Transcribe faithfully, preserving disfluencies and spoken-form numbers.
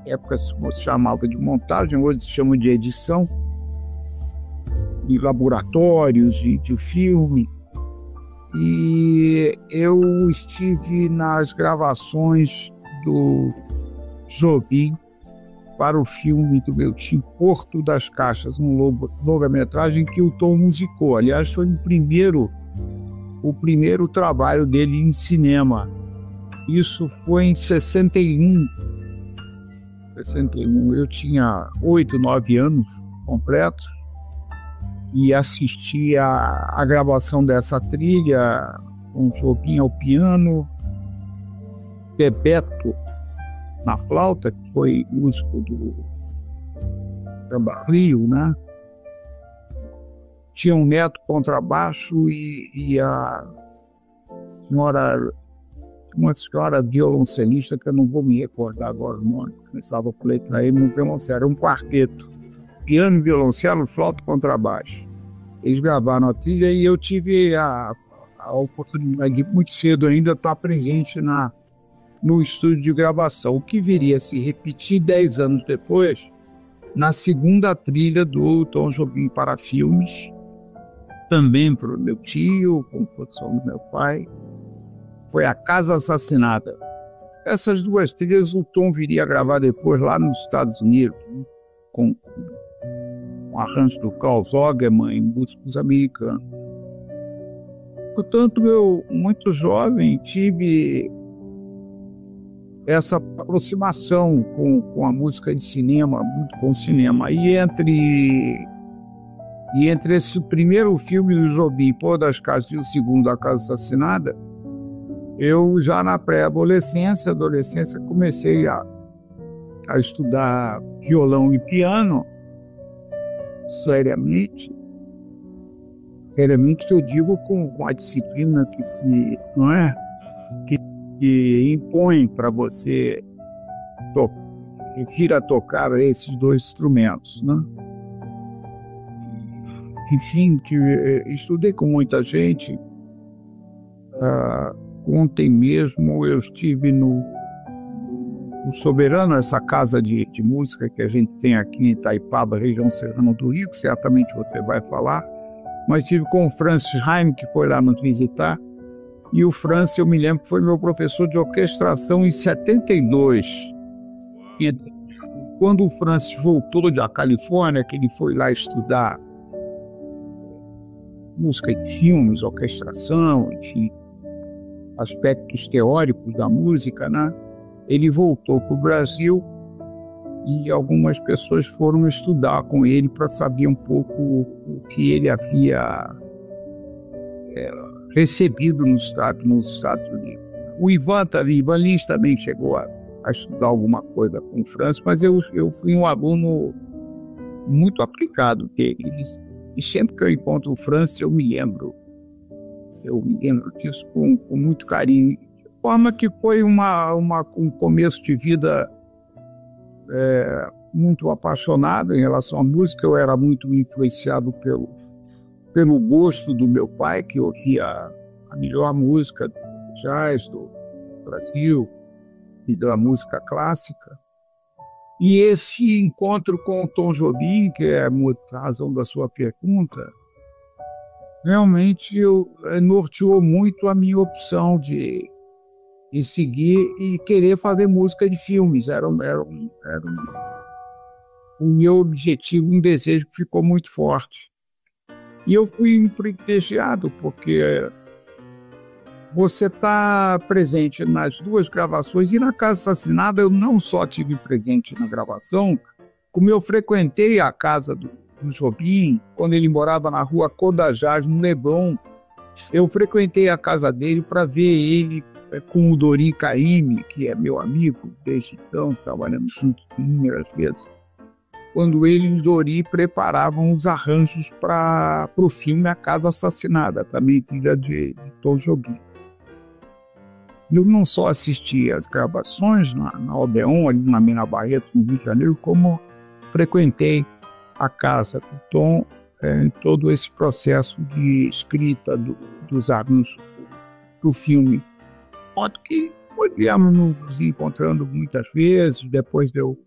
época se chamava de montagem, hoje se chama de edição, de laboratórios de, de filme. E eu estive nas gravações do Jobim para o filme do meu tio Porto das Caixas, um longa-metragem que o Tom musicou. Aliás, foi o primeiro, o primeiro trabalho dele em cinema. Isso foi em sessenta e um. sessenta e um. Eu tinha oito, nove anos completos e assisti a, a gravação dessa trilha com o Jobim ao piano, Bebeto na flauta, que foi músico do Samba Rio, né? Tinha um neto contrabaixo e, e a senhora, uma senhora violoncelista, que eu não vou me recordar agora o nome, começava a letra ele no violoncelo, era um quarteto, piano, violoncelo, flauta e contrabaixo. Eles gravaram a trilha e eu tive a, a oportunidade de muito cedo ainda estar presente na no estúdio de gravação, o que viria a se repetir dez anos depois, na segunda trilha do Tom Jobim para filmes, também para o meu tio, com produção do meu pai, foi A Casa Assassinada. Essas duas trilhas o Tom viria a gravar depois lá nos Estados Unidos, né, com um arranjo do Carl Ogerman, músicos americanos. Portanto, eu, muito jovem, tive essa aproximação com, com a música de cinema, muito com o cinema. E entre, e entre esse primeiro filme do Jobim, Porto das Caixas, e o segundo, A Casa Assassinada, eu já na pré-adolescência, adolescência, comecei a, a estudar violão e piano, seriamente. Seriamente que eu digo com, com a disciplina que se, não é? Que que impõe para você to- vir a tocar esses dois instrumentos, né? Enfim, tive, estudei com muita gente. Ah, ontem mesmo eu estive no, no Soberano, essa casa de, de música que a gente tem aqui em Itaipava, região serrana do Rio, que certamente você vai falar, mas estive com o Francis Haim, que foi lá nos visitar. E o Francis, eu me lembro que foi meu professor de orquestração em setenta e dois. E quando o Francis voltou da Califórnia, que ele foi lá estudar música de filmes, orquestração, enfim, aspectos teóricos da música, né? Ele voltou para o Brasil e algumas pessoas foram estudar com ele para saber um pouco o que ele havia é, recebido nos Estados, nos Estados Unidos. O Ivan, Ivan Lins também chegou a, a estudar alguma coisa com o Francis, mas eu, eu fui um aluno muito aplicado dele. E sempre que eu encontro o Francis, eu me lembro, eu me lembro disso com, com muito carinho. De forma que foi uma, uma, um começo de vida é, muito apaixonado em relação à música. Eu era muito influenciado pelo pelo gosto do meu pai, que ouvia a melhor música do jazz do Brasil e da música clássica. E esse encontro com o Tom Jobim, que é a razão da sua pergunta, realmente eu, norteou muito a minha opção de, de seguir e querer fazer música de filmes. Era, era, era um, o meu objetivo, um desejo que ficou muito forte. E eu fui privilegiado, porque você está presente nas duas gravações, e na Casa Assassinada eu não só tive presente na gravação, como eu frequentei a casa do, do Jobim, quando ele morava na rua Codajás, no Leblon. Eu frequentei a casa dele para ver ele com o Dori Caymmi, que é meu amigo desde então, trabalhando juntos inúmeras vezes, quando ele e o Dori preparavam os arranjos para o filme A Casa Assassinada, também trilha de, de Tom Jobim. Eu não só assisti às gravações na, na Odeon, ali na Mina Barreto, no Rio de Janeiro, como frequentei a casa do Tom é, em todo esse processo de escrita do, dos arranjos do filme. De modo que podíamos nos encontrando muitas vezes, depois de eu